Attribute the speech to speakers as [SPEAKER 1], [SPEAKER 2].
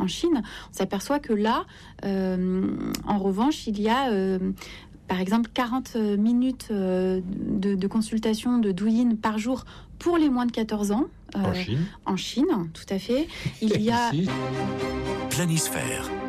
[SPEAKER 1] Chine, on s'aperçoit que là, en revanche, il y a par exemple 40 minutes de consultation de douyin par jour pour les moins de 14 ans.
[SPEAKER 2] En Chine.
[SPEAKER 1] En Chine, tout à fait. Il y a...
[SPEAKER 3] Planisphère.